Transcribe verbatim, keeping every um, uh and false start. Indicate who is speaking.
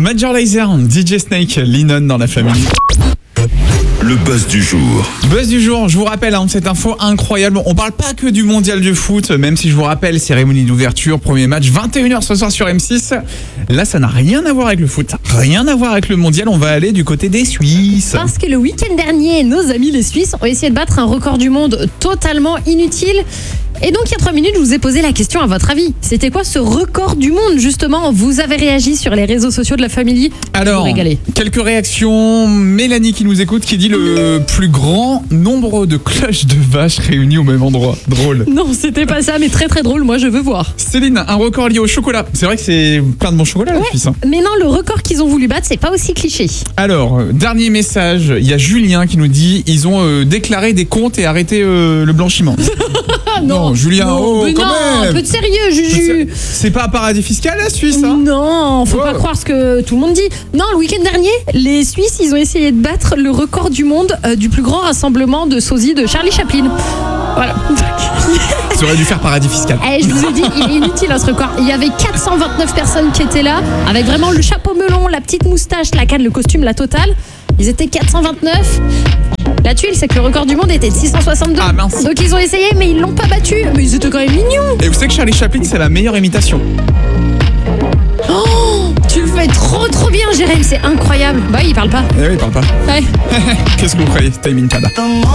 Speaker 1: Major Lazer, D J Snake, Lennon dans la famille.
Speaker 2: Le buzz du jour.
Speaker 1: Buzz du jour, je vous rappelle, hein, cette info incroyable. On parle pas que du mondial de foot, même si je vous rappelle, cérémonie d'ouverture, premier match, vingt et une heures ce soir sur M six. Là, ça n'a rien à voir avec le foot, rien à voir avec le mondial. On va aller du côté des Suisses.
Speaker 3: Parce que le week-end dernier, nos amis les Suisses ont essayé de battre un record du monde totalement inutile. Et donc, il y a trois minutes, je vous ai posé la question à votre avis. C'était quoi ce record du monde, justement? Vous avez réagi sur les réseaux sociaux de la famille.
Speaker 1: Alors,
Speaker 3: vous régalez.
Speaker 1: Quelques réactions. Mélanie qui nous écoute, qui dit le plus grand nombre de cloches de vaches réunies au même endroit. Drôle.
Speaker 3: Non, c'était pas ça, mais très très drôle. Moi, je veux voir.
Speaker 1: Céline, un record lié au chocolat. C'est vrai que c'est plein de bon chocolat, la
Speaker 3: Ouais,
Speaker 1: Suisse. Hein.
Speaker 3: mais non, le record qu'ils ont voulu battre, c'est pas aussi cliché.
Speaker 1: Alors, euh, dernier message. Il y a Julien qui nous dit ils ont euh, déclaré des comptes et arrêté euh, le blanchiment.
Speaker 3: Ah
Speaker 1: Non, Julien,
Speaker 3: non,
Speaker 1: oh,
Speaker 3: mais
Speaker 1: quand
Speaker 3: non,
Speaker 1: même.
Speaker 3: un peu de sérieux, Juju.
Speaker 1: C'est pas un paradis fiscal, la Suisse, hein?
Speaker 3: Non, faut
Speaker 1: Ouais.
Speaker 3: pas croire ce que tout le monde dit. Non, le week-end dernier, les Suisses, ils ont essayé de battre le record du monde euh, du plus grand rassemblement de sosies de Charlie Chaplin. Voilà.
Speaker 1: Ça aurait dû faire paradis fiscal.
Speaker 3: Eh, je vous ai dit, il est inutile hein, ce record. Il y avait quatre cent vingt-neuf personnes qui étaient là, avec vraiment le chapeau melon, la petite moustache, la canne, le costume, la totale. Ils étaient quatre cent vingt-neuf. La tuile, c'est que le record du monde était de six cent soixante-deux.
Speaker 1: Ah, mince.
Speaker 3: Donc ils ont essayé, mais ils l'ont pas battu. Mais ils étaient quand même mignons.
Speaker 1: Et vous savez que Charlie Chaplin, c'est la meilleure imitation.
Speaker 3: Oh, tu le fais trop trop bien, Jérém, c'est incroyable. Bah, il parle pas.
Speaker 1: Eh oui, il parle pas.
Speaker 3: Ouais.
Speaker 1: Qu'est-ce que vous croyez? Timing Pada.